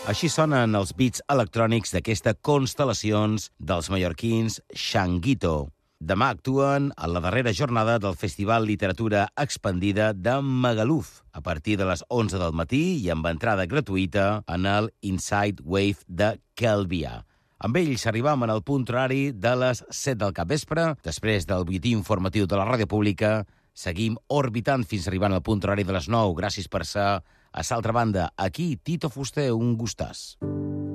Així sonen els beats electrònics d'aquesta constel·lacions dels mallorquins Xanguito. Demà actuen a la darrera jornada del Festival Literatura Expandida de Magaluf, a partir de les 11 del matí i amb entrada gratuïta en el Inside Wave de Calvià. Amb ells arribam en el punt horari de les 7 del capvespre. Després del butlletí informatiu de la ràdio pública, seguim orbitant fins arribant al punt horari de les 9. Gràcies per ser a l'altra banda. Aquí, Tito Fuster, un gustàs.